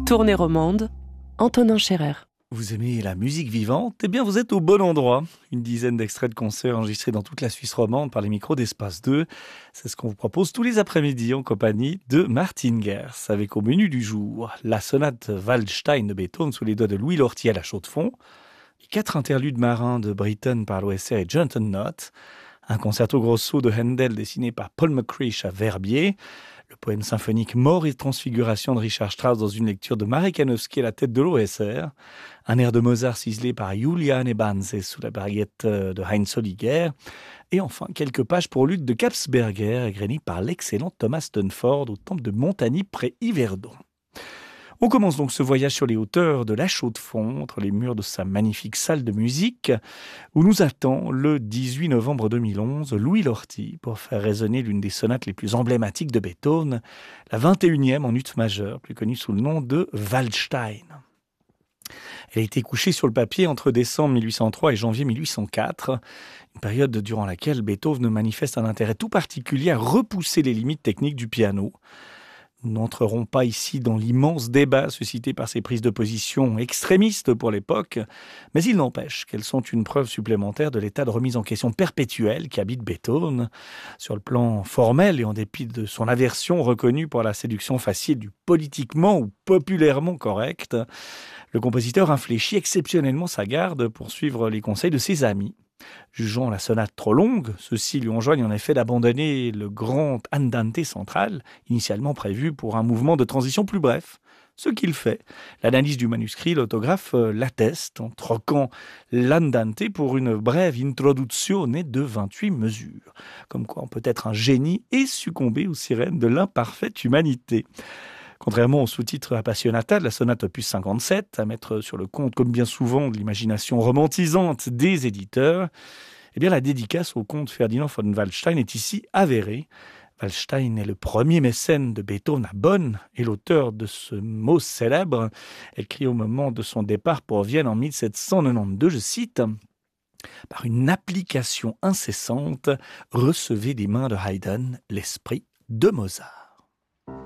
Tournée romande, Antonin Scherer. Vous aimez la musique vivante? Eh bien, vous êtes au bon endroit. Une dizaine d'extraits de concerts enregistrés dans toute la Suisse romande par les micros d'Espace 2. C'est ce qu'on vous propose tous les après-midi en compagnie de Martin Gers. Avec au menu du jour, la sonate Waldstein de Beethoven sous les doigts de Louis Lortie à la chaux-de-fonds, les 4 interludes marins de Britten par l'OSR et Jonathan Knott, un concerto grosso de Handel dessiné par Paul McCreish à Verbier, le poème symphonique Mort et Transfiguration de Richard Strauss dans une lecture de Marek Janowski à la tête de l'OSR, un air de Mozart ciselé par Juliane Banse sous la baguette de Heinz Holliger, et enfin quelques pages pour lutte de Kapsberger égrenées par l'excellent Thomas Dunford au temple de Montagny près Yverdon. On commence donc ce voyage sur les hauteurs de la Chaux-de-Fonds, entre les murs de sa magnifique salle de musique, où nous attend le 18 novembre 2011 Louis Lortie pour faire résonner l'une des sonates les plus emblématiques de Beethoven, la 21e en ut majeur, plus connue sous le nom de Waldstein. Elle a été couchée sur le papier entre décembre 1803 et janvier 1804, une période durant laquelle Beethoven manifeste un intérêt tout particulier à repousser les limites techniques du piano. Nous n'entrerons pas ici dans l'immense débat suscité par ces prises de position extrémistes pour l'époque, mais il n'empêche qu'elles sont une preuve supplémentaire de l'état de remise en question perpétuelle qui habite Beethoven. Sur le plan formel et en dépit de son aversion reconnue pour la séduction facile du politiquement ou populairement correct, le compositeur infléchit exceptionnellement sa garde pour suivre les conseils de ses amis. Jugeant la sonate trop longue, ceux-ci lui enjoignent en effet d'abandonner le grand andante central, initialement prévu pour un mouvement de transition plus bref. Ce qu'il fait. L'analyse du manuscrit, l'autographe l'atteste en troquant l'andante pour une brève introduzione de 28 mesures. Comme quoi on peut être un génie et succomber aux sirènes de l'imparfaite humanité. Contrairement au sous-titre Appassionata de la sonate opus 57, à mettre sur le compte, comme bien souvent, de l'imagination romantisante des éditeurs, eh bien la dédicace au comte Ferdinand von Waldstein est ici avérée. Waldstein est le premier mécène de Beethoven à Bonn et l'auteur de ce mot célèbre, écrit au moment de son départ pour Vienne en 1792, je cite « Par une application incessante, recevez des mains de Haydn l'esprit de Mozart ».